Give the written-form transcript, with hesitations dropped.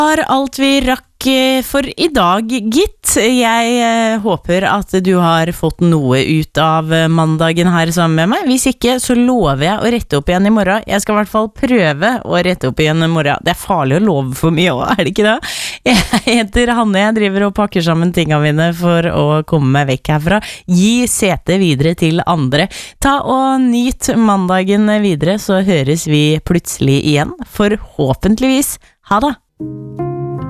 Var alt vi rakk for I dag, gitt. Jeg håper at du har fått noe ut av mandagen her sammen med meg. Hvis ikke, så lover jeg å rette opp igjen I morgen. Jeg skal I hvert fall prøve å rette opp igjen I morgen. Det farlig å love for mye også, det ikke det? Jeg heter Hanne, jeg driver og pakker sammen tingene mine for å komme meg vekk herfra. Gi sete videre til andre. Ta og nyt mandagen videre, så høres vi plutselig igjen. Forhåpentligvis. Ha det!